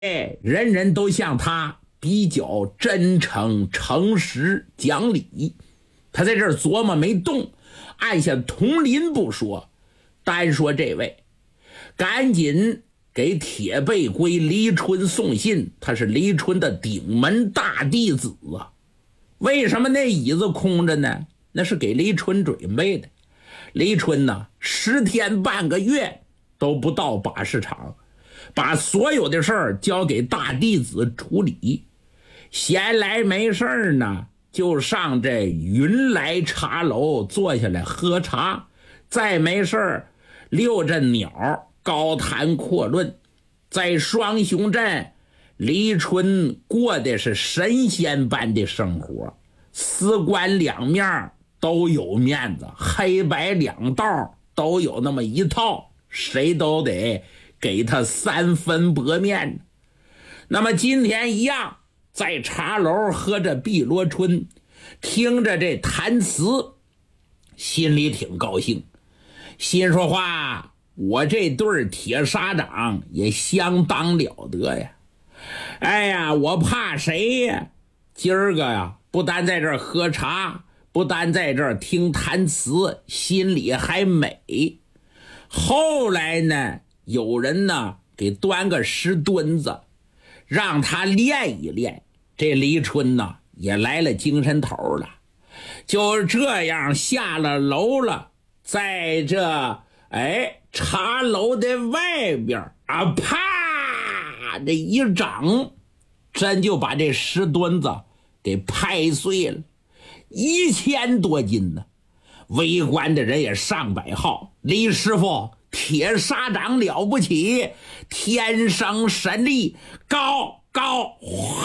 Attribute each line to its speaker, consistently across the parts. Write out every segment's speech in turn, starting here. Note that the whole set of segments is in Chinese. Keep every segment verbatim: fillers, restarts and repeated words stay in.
Speaker 1: 哎，人人都向他比较真诚、诚实、讲理。他在这儿琢磨没动，按下铜铃不说，单说这位，赶紧给铁背龟黎春送信。他是黎春的顶门大弟子啊。为什么那椅子空着呢？那是给黎春准备的。黎春呢，十天半个月都不到把式场，把所有的事儿交给大弟子处理。闲来没事儿呢，就上这云来茶楼坐下来喝茶，再没事儿溜着鸟高谈阔论。在双雄镇，黎春过的是神仙般的生活，四官两面都有面子，黑白两道都有那么一套，谁都得给他三分薄面。那么今天一样，在茶楼喝着碧螺春，听着这弹词，心里挺高兴，心说话，我这对铁砂掌也相当了得呀。哎呀，我怕谁呀？今儿个呀，不但在这儿喝茶，不但在这儿听弹词，心里还美。后来呢，有人呢给端个石墩子，让他练一练。这黎春呢也来了精神头了，就这样下了楼了，在这哎茶楼的外边啊，啪，这一掌真就把这石墩子给拍碎了，一千多斤呢。围观的人也上百号。黎师傅铁砂掌了不起，天生神力，高高，哗，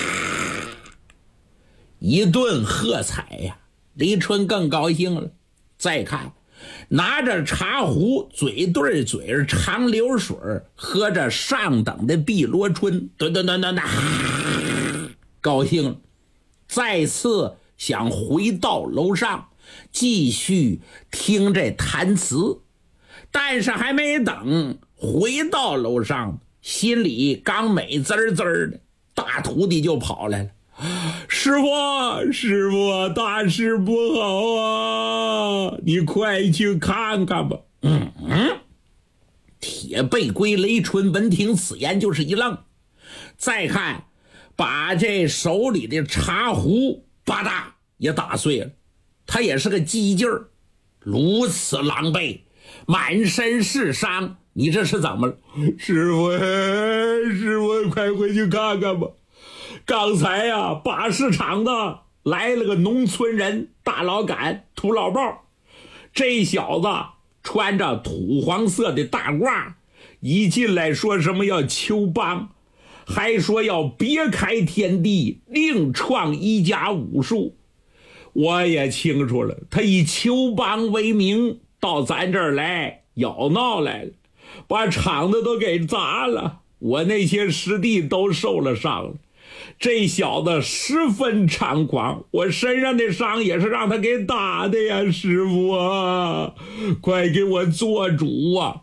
Speaker 1: 一顿喝彩呀！黎春更高兴了。再看，拿着茶壶，嘴对嘴，长流水，喝着上等的碧螺春，吨吨吨吨的，高兴了。再次想回到楼上继续听这弹词，但是还没等回到楼上，心里刚美滋滋的，大徒弟就跑来了。师傅，师傅，大事不好啊，你快去看看吧。嗯嗯，铁背龟雷春闻听此言就是一愣，再看把这手里的茶壶吧嗒也打碎了。他也是个机劲儿，如此狼狈，满身是伤，你这是怎么了？师傅，师傅，快回去看看吧。刚才呀、啊，把式场的来了个农村人，大老杆，土老帽。这小子穿着土黄色的大褂，一进来说什么要求帮，还说要别开天地，另创一家武术。我也清楚了，他以求帮为名到咱这儿来咬闹来了，把场子都给砸了，我那些师弟都受了伤了。这小子十分猖狂，我身上的伤也是让他给打的呀，师傅啊，快给我做主啊！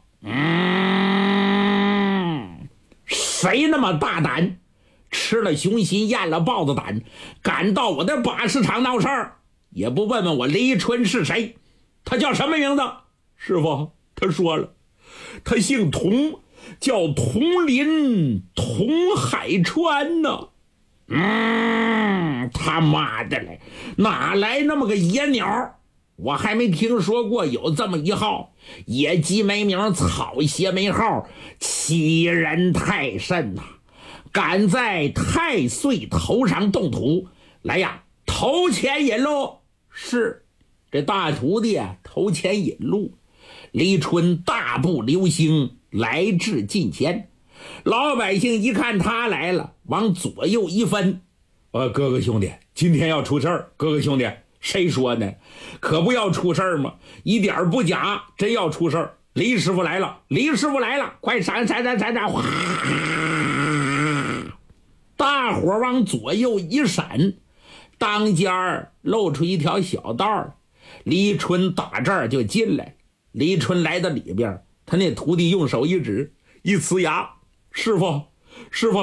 Speaker 1: 嗯，谁那么大胆，吃了熊心咽了豹子胆，敢到我的把式场闹事儿，也不问问我黎春是谁，他叫什么名字？师傅，他说了，他姓童，叫童林童海川呢。嗯，他妈的嘞，哪来那么个野鸟？我还没听说过有这么一号，野鸡没名，草鞋没号，欺人太甚呐、啊！敢在太岁头上动土，来呀，投钱引路。是，这大徒弟啊，投钱引路。黎春大步流星来至近前，老百姓一看他来了，往左右一分。呃，哥哥兄弟，今天要出事儿。哥哥兄弟，谁说呢？可不要出事儿吗？一点不假，真要出事儿。黎师傅来了，黎师傅来了，快闪闪闪闪闪！哗！大伙往左右一闪，当间儿露出一条小道，黎春打这儿就进来。黎春来到里边，他那徒弟用手一指，一呲牙，师傅，
Speaker 2: 师傅